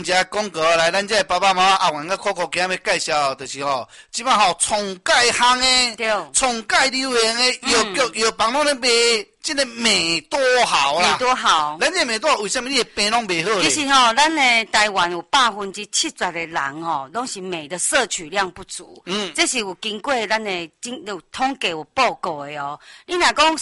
这广告来，咱这爸爸妈妈阿元甲coco今日介绍，就是即摆创界行的，创界流行的药局药房拢咧卖，即个美多好啦， 美多好。 咱这美多好，为什么你的病拢袂好咧？ 其实咱的台湾有70%的人拢是镁的摄取量不足。这是有经过咱的有统计有报告的哦。你若讲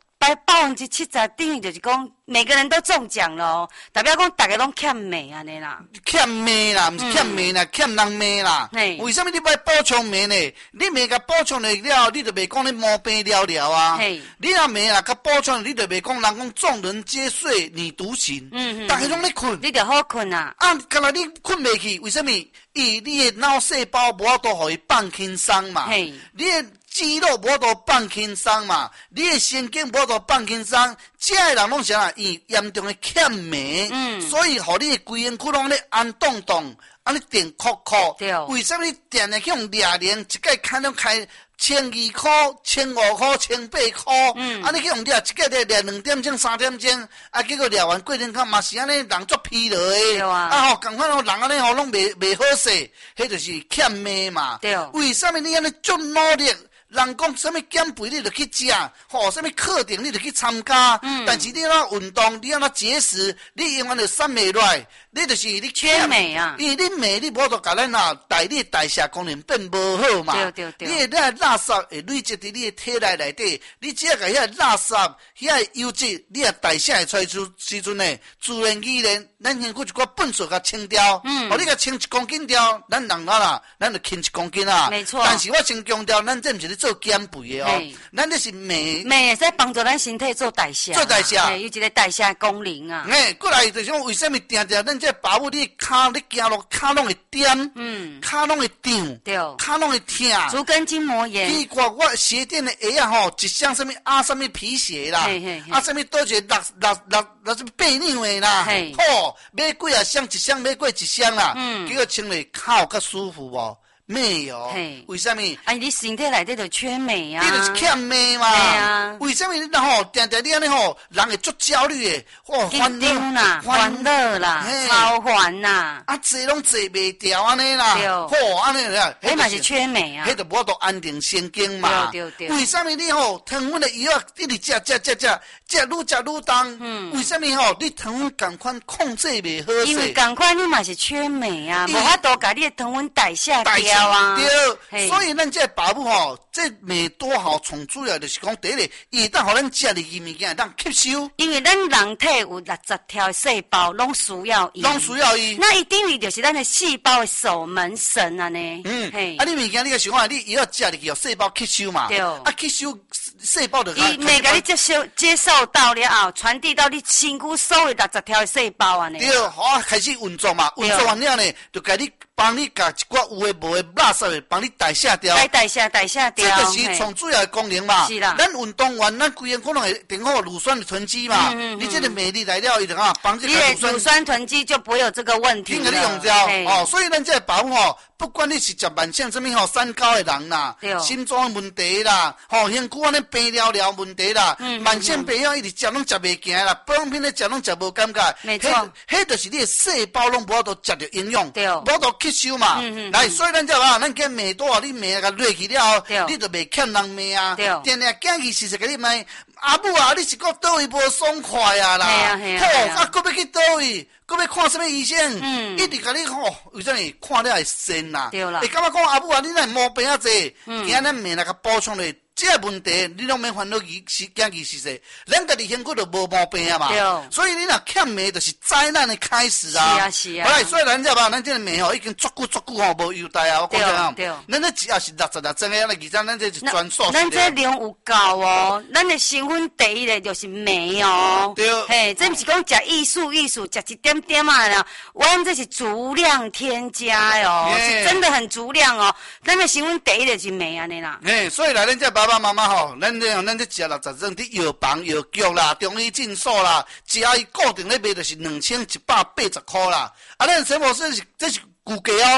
70%等于就是讲每个人都中奖了哦，代表讲大家拢欠镁安尼啦。 欠镁啦，不是欠镁啦，欠人镁啦。为什么你要补充镁呢？你镁甲补充了了，你就袂讲你毛病了了啊。你若镁啦甲补充，你就袂讲人讲众人皆睡你独醒。大家拢咧困， 你就好困啊。 干那你困袂去？为什么？你的脑细胞无法度互伊放轻松嘛。你的肌肉无法度放轻松嘛，你的神经无法度放轻松，这个人拢啥啦？伊严重的欠镁，所以互你的规身躯拢咧安动动，安尼电哭哭。为什么你定定去用掠连，一个开拢开1200块、1500块、1800块？安尼去用掠，一个掠2点钟、3点钟，结果掠完过程看嘛是安尼，人足疲劳的。共款人安尼拢袂好势，迄就是欠镁嘛。为什么你安尼足努力？人讲什么减肥你就去食，什么课程你就去参加，但是你那运动，你那节食，你永远就瘦袂落来，你就是你缺镁啊。 因为你镁你无法度甲咱你代谢功能变无好嘛。对。你那垃圾会累积伫你的体内底，你只要甲遐垃圾、遐油脂，你啊代谢出来时阵呢，自然而然，咱身躯一寡粪扫甲清掉。你甲清1公斤掉，咱人啦，咱就轻1公斤啊。 没错。 但是我先强调，咱这毋是咧做减肥的哦，咱这是镁会使帮助咱身体做代谢，有一个代谢功能啊。 过来就是讲，为什么定定咱这爸母你骹你行路骹拢会点，骹拢会胀， 对， 骹拢会痛， 足根筋膜炎。 奇怪，我鞋垫的鞋啊一双什么什么皮鞋啦，什么倒一个六什么8两的啦，买几啊双一双买过一双啦，结果穿落骹有较舒服无？没有，为什么？ 你身体内底就缺镁啊！ 你就是欠镁嘛。为什么你定定你安尼人会足焦虑的， 烦恼啦，超烦啦， 坐拢坐袂掉安尼啦，安尼啦， 迄嘛是缺镁啊， 迄就无法度安定神经嘛。对。为什么你糖分的药一直食愈食愈重？为什么你糖分赶快控制袂好？ 因为赶快你嘛是缺镁啊，无法度把你的糖分代谢掉。 对，所以咱这爸母这美多好，从主要就是讲第一，伊当互咱食入去物件，当吸收。 因为咱人体有60条细胞，拢需要伊。那一定就是咱的细胞的守门神啊呢。你物件你个想法，你要食入去，细胞吸收嘛。对。吸收细胞就。 伊每个你接受到了后，传递到你身躯所有60条细胞啊呢。 对，开始运作嘛，运作完了呢，就帮你把一寡有诶无诶垃圾诶，帮你代谢掉。 代谢掉。 这就是从主要的功能嘛。是啦。咱运动完，咱规身可能会变好乳酸的囤积嘛。你这个镁力来了，伊就帮这个乳酸囤积就不会有这个问题了。 听你用掉所以咱这保护不管你是食慢性什么三高的人啦，心脏问题啦，身躯安尼病了问题啦，慢性病一直食拢食袂行啦，保养品咧食拢食无感觉。 没错。 迄就是你的细胞拢无法度食着营养，无法度吸收嘛。来，所以咱这咱叫镁多啊，你镁甲落去了，你就袂欠人镁啊。定定囝去实甲你问阿母啊，你是搁倒位无爽快啊啦？搁要去倒位？搁要看什么医生？一直甲你为什么看了会神啦？会感觉讲阿母啊，你那毛病啊济，今咱镁来甲补充咧。这个问题你拢免烦恼囝去实实，咱家己身躯就无毛病啊嘛。所以你若欠镁，就是灾难的开始啊。 是啊。 好啦，所以咱这咱这个镁已经足久无优待啊。我讲啥？咱这只要是60针的，而且咱这是专素。 咱这量有够哦，咱的成分第一的就是镁哦。对。这不是讲食意思，食一点点嘛啦。我们这是足量添加哦，是真的很足量哦。咱的成分第一就是镁安尼啦。 所以来咱这爸爸妈妈咱这食60针伫药房、药局啦、中医诊所啦，只要伊固定咧卖就是2180块啦。咱什么这是骨价哦。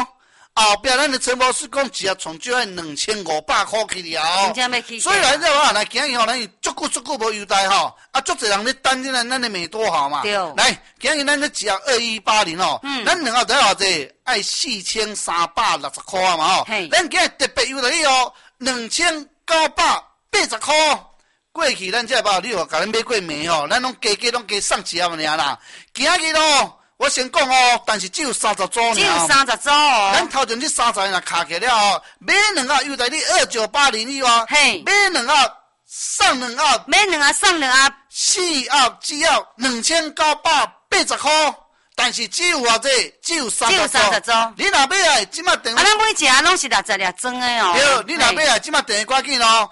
后壁咱的陈博士讲一盒从就要2500块去了，所以来这话来今日吼，咱足久无优待吼，足侪人咧等咱的美多好嘛。 对。 来，今日咱咧一盒2180吼，咱两盒得偌济？爱4360块啊嘛吼。咱今日特别优待你哦，2980块。过去咱这包你话甲咱买过暝吼，咱拢加拢加送一盒尔啦。今日咯。我先讲哦，但是只有30组呢。 只有30组哦。 咱头前这30个若卡起了哦，买2盒优待你2980你哇。 嘿。 买2盒送2盒。 买2盒送2盒。 4盒只要2980块，但是只有偌济，只有30组。你若买来，即马电话。 咱每一盒拢是60粒装的哦。 对，你若买来，即马电话赶紧哦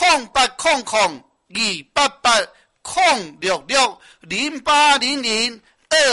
，0800-266-0800-288-066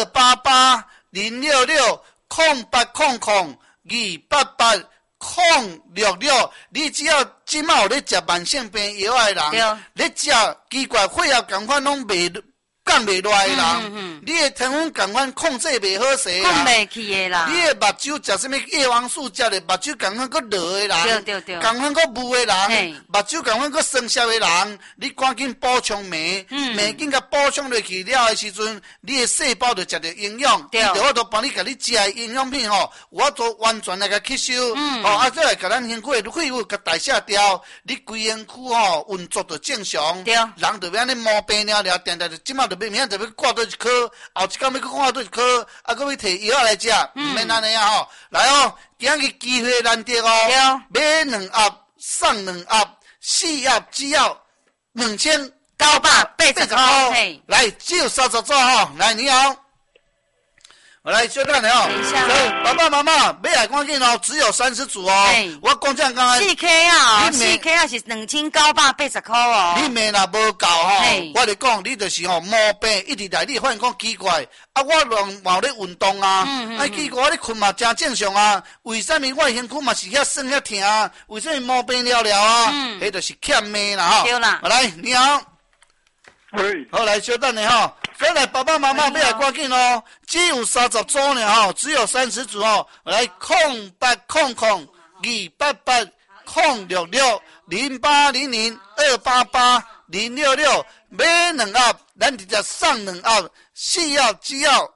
0800-288-066，你只要即马有咧食慢性病药的人，咧食奇怪血压共款拢降袂落来的人，你的糖分共款控制袂好势啦， 控袂去的啦。 你的目睭食什么叶黄素食的，目睭共款佫落的人， 对， 共款佫雾的人，目睭共款佫酸涩的人，你赶紧补充镁，镁紧甲补充落去了的时阵，你的细胞就食到营养，伊就我都帮你甲你食的营养品吼，我都完全来甲吸收，再来甲咱身躯的废物甲代谢掉，你规身躯吼运作就正常，人就要安尼毛病了，定定就即马就明仔就要挂倒一颗，后一天要挂倒一颗，搁要摕药来食，毋免安尼啊吼。来哦，今日机会难得哦，买2盒送2盒，4盒只要2980块。来，只有30组吼。来，你好。我来稍等下哦，所以爸爸妈妈买来赶紧哦，只有30组哦。我讲这样讲 ，4K 啊，4K 啊是2980块哦。 你命若无够吼，我就讲你就是吼毛病一直来，你发现讲奇怪，我嘛有咧运动啊，奇怪我咧困嘛真正常啊，为什么我身躯嘛是遐酸遐疼啊？为什么毛病了了啊？迄就是欠镁啦吼。 对啦。 来，你好。 喂。 好，来稍等下吼。所以来，爸爸妈妈买来赶紧哦，只有30组呢吼，只有30组哦。来，0800-288-066，买2盒，咱直接送2盒，4盒只要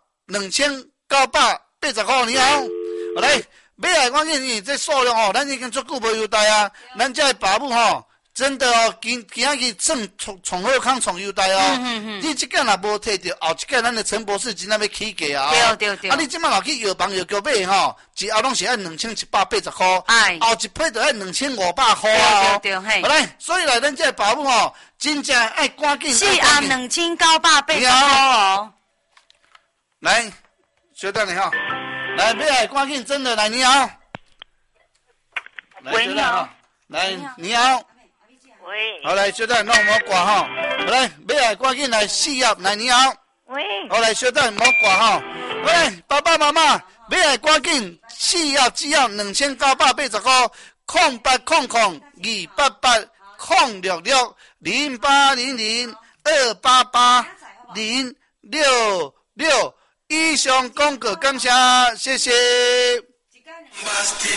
2980块。你好，来买来赶紧，这数量哦，咱已经足久无优待啊，咱这爸母吼。真的哦，今日从好康从优待哦。你这个若无摕到，后一个咱的陈博士真正要起价啊。 对。 你即摆落去药房药局买吼，一盒拢是按2180块，后一批就按2500块啊。 对。 好来，所以来咱这保姆吼，真正爱赶紧。 4盒2980块哦。 来，稍等下哈，来买来赶紧，真的来你好。 喂，你好。 来，你好。 喂， 好来，稍等，让我们挂哈。来，买来赶紧来4盒，来你好。 喂， 好来，稍等，唔好挂哈。来，爸爸妈妈，买来赶紧4盒只要2980块，0800-288-066，以上广告感谢，谢谢。